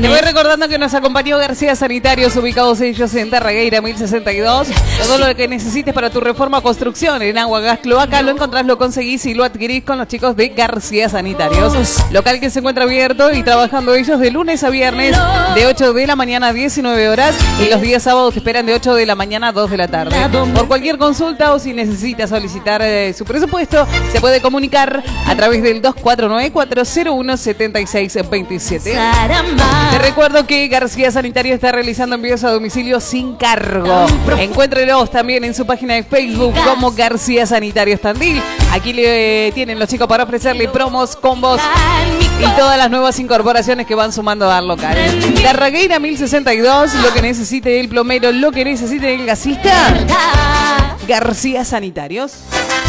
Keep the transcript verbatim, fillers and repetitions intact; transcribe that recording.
Te voy recordando que nos acompañó García Sanitarios, ubicados ellos en Tarragueira mil sesenta y dos. Todo lo que necesites para tu reforma o construcción en agua, gas, cloaca, lo encontrás, lo conseguís y lo adquirís con los chicos de García Sanitarios. Local que se encuentra abierto y trabajando ellos de lunes a viernes de ocho de la mañana a diecinueve horas y los días sábados te esperan de ocho de la mañana a dos de la tarde. Por cualquier consulta o si necesitas solicitar eh, su presupuesto, se puede comunicar a través del dos cuatro nueve, cuatro cero uno, siete seis dos siete. Te recuerdo que García Sanitario está realizando envíos a domicilio sin cargo. Encuéntrelos también en su página de Facebook como García Sanitario Tandil. Aquí le tienen los chicos para ofrecerle promos, combos y todas las nuevas incorporaciones que van sumando al local. Tarragueira mil sesenta y dos, lo que necesite el plomero, lo que necesite el gasista, García Sanitarios.